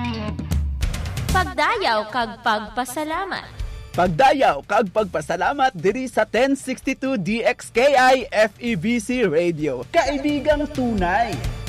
Pagdayaw kag pagpasalamat. Pagdayaw kag pagpasalamat diri sa 1062 DXKI FEBC Radio. Kaibigang tunay.